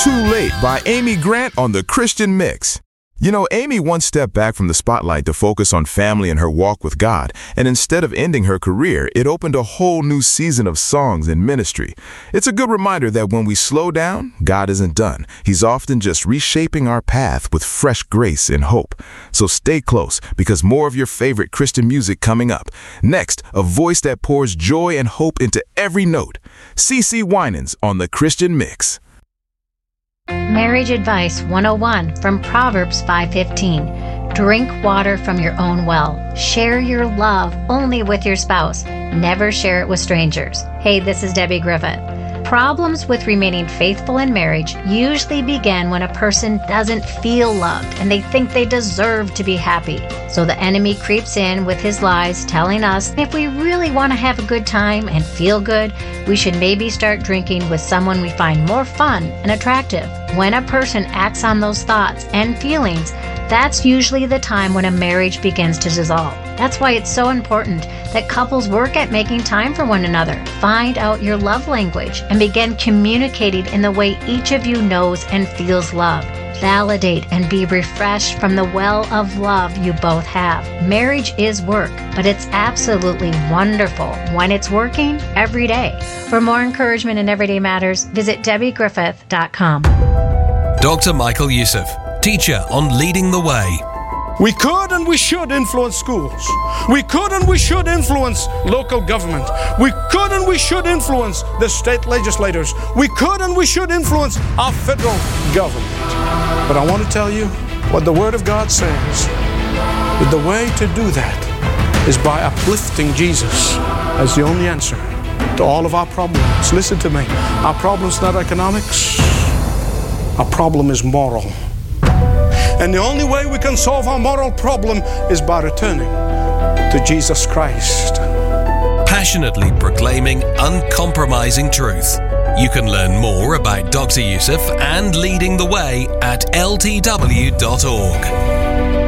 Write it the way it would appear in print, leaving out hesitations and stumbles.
Too Late by Amy Grant on the Christian Mix. You know, Amy once stepped back from the spotlight to focus on family and her walk with God, and instead of ending her career, it opened a whole new season of songs and ministry. It's a good reminder that when we slow down, God isn't done. He's often just reshaping our path with fresh grace and hope. So stay close, because more of your favorite Christian music coming up. Next, a voice that pours joy and hope into every note. CeCe Winans on the Christian Mix. Marriage Advice 101 from Proverbs 5:15. Drink water from your own well. Share your love only with your spouse. Never share it with strangers. Hey, this is Debbie Griffith. Problems with remaining faithful in marriage usually begin when a person doesn't feel loved and they think they deserve to be happy. So the enemy creeps in with his lies, telling us if we really want to have a good time and feel good, we should maybe start drinking with someone we find more fun and attractive. When a person acts on those thoughts and feelings, that's usually the time when a marriage begins to dissolve. That's why it's so important that couples work at making time for one another. Find out your love language and begin communicating in the way each of you knows and feels love. Validate and be refreshed from the well of love you both have. Marriage is work, but it's absolutely wonderful when it's working every day. For more encouragement in everyday matters, visit DebbieGriffith.com. Dr. Michael Youssef, teacher on Leading the Way. We could and we should influence schools. We could and we should influence local government. We could and we should influence the state legislators. We could and we should influence our federal government. But I want to tell you what the Word of God says. That the way to do that is by uplifting Jesus as the only answer to all of our problems. Listen to me. Our problem's not economics. Our problem is moral. And the only way we can solve our moral problem is by returning to Jesus Christ. Passionately proclaiming uncompromising truth. You can learn more about Dr. Youssef and Leading the Way at ltw.org.